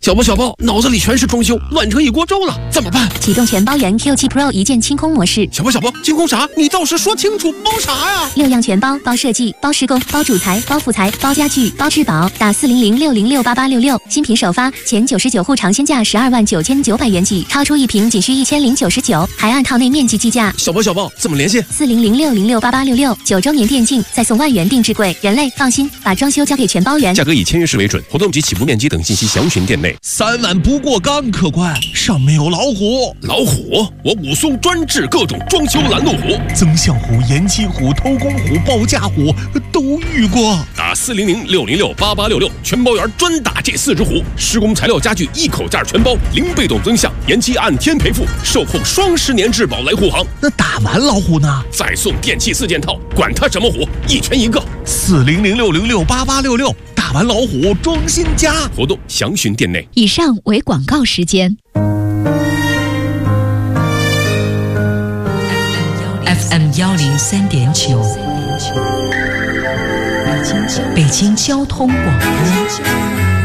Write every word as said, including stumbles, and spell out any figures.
小宝小宝，脑子里全是装修，乱成一锅粥了，怎么办？ 启动全包圆 Q 七 Pro 一键清空模式。 小宝小宝，清空啥？你倒是说清楚，包啥呀？ 六样全包，包设计，包施工，包主材，包辅材，包家具，包质保。打四零零六零六八八六六，新品首发前九十九户尝鲜价十二万九千九百元起，超出一瓶仅需一千零九十九，还按套内面积计价。 小宝小宝，怎么联系？ 四零零六零六八八六六，九周年电竞再送万元定制柜，人类放心，把装修交给全包圆。 价格以签约式为准，活动及起步面积等信息详询店内。 三碗不过冈，客官上面有老虎。 老虎？我武松专治各种装修拦路虎， 增项虎、延期虎、偷工虎、报价虎都遇过。 打四零零六零六八八六六，全包圆专打这四只虎。施工材料家具一口价全包，零被动增项，延期按天赔付，售后双十年质保来护航。 那打完老虎呢？ 再送电器四件套，管它什么虎，一拳一个。 四零零六零六八八六六，打完老虎装新家。 活动详询店内。 以上为广告时间。 F M 幺零三点九，北京交通广播。